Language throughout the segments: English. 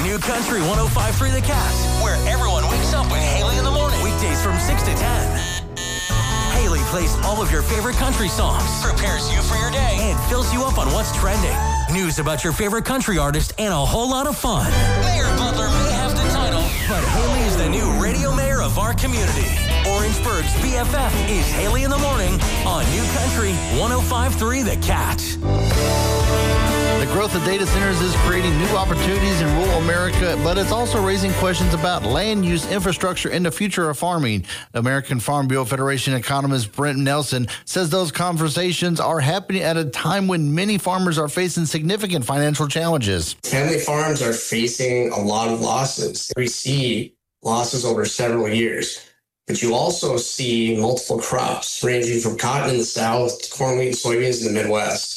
New Country 105.3 The Cat, where everyone wakes up with Haley in the morning. Weekdays from 6 to 10. Haley plays all of your favorite country songs, prepares you for your day, and fills you up on what's trending. News about your favorite country artist and a whole lot of fun. Mayor Butler may have the title, but Haley is the new radio mayor of our community. Orangeburg's BFF is Haley in the morning on New Country 105.3 The Cat. The growth of data centers is creating new opportunities in rural America, but it's also raising questions about land use, infrastructure, and the future of farming. American Farm Bureau Federation economist Brent Nelson says those conversations are happening at a time when many farmers are facing significant financial challenges. Family farms are facing a lot of losses. We see losses over several years, but you also see multiple crops ranging from cotton in the south to corn, wheat, and soybeans in the Midwest.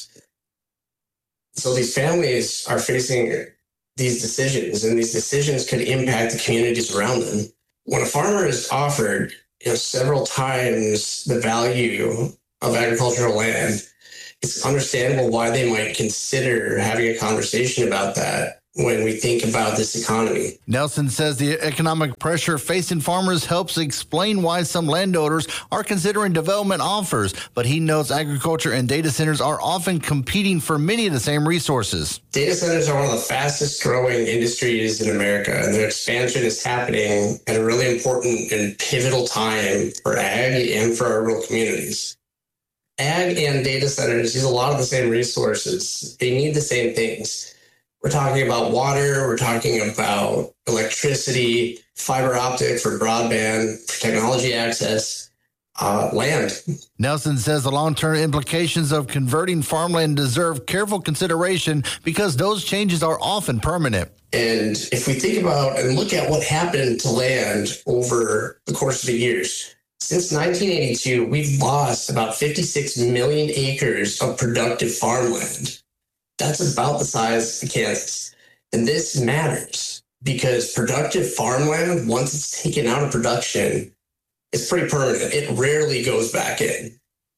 So these families are facing these decisions, and these decisions could impact the communities around them. When a farmer is offered, several times the value of agricultural land, it's understandable why they might consider having a conversation about that when we think about this economy. Nelson says the economic pressure facing farmers helps explain why some landowners are considering development offers, but he notes agriculture and data centers are often competing for many of the same resources. Data centers are one of the fastest growing industries in America, and their expansion is happening at a really important and pivotal time for ag and for our rural communities. Ag and data centers use a lot of the same resources. They need the same things. We're talking about water, we're talking about electricity, fiber optic for broadband, for technology access, land. Nelson says the long-term implications of converting farmland deserve careful consideration because those changes are often permanent. And if we think about and look at what happened to land over the course of the years, since 1982, we've lost about 56 million acres of productive farmland. That's about the size of Kansas. And this matters because productive farmland, once it's taken out of production, it's pretty permanent. It rarely goes back in.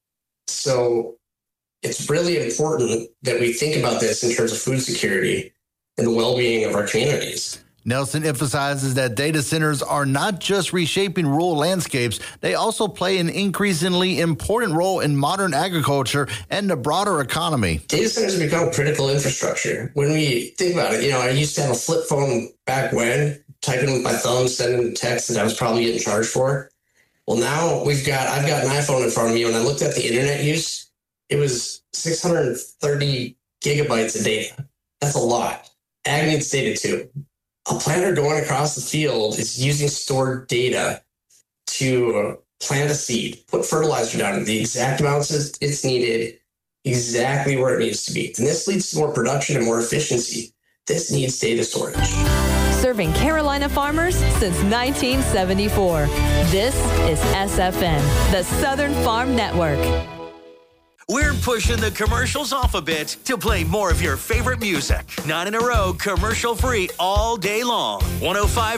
So it's really important that we think about this in terms of food security and the well-being of our communities. Nelson emphasizes that data centers are not just reshaping rural landscapes, they also play an increasingly important role in modern agriculture and the broader economy. Data centers have become critical infrastructure. When we think about it, I used to have a flip phone back when, typing with my thumb, sending text that I was probably getting charged for. Well, now I've got an iPhone in front of me. When I looked at the internet use, it was 630 gigabytes of data. That's a lot. Ag needs data too. A planter going across the field is using stored data to plant a seed, put fertilizer down in the exact amounts it's needed, exactly where it needs to be. And this leads to more production and more efficiency. This needs data storage. Serving Carolina farmers since 1974. This is SFN, the Southern Farm Network. We're pushing the commercials off a bit to play more of your favorite music. 9 in a row, commercial free all day long. 105.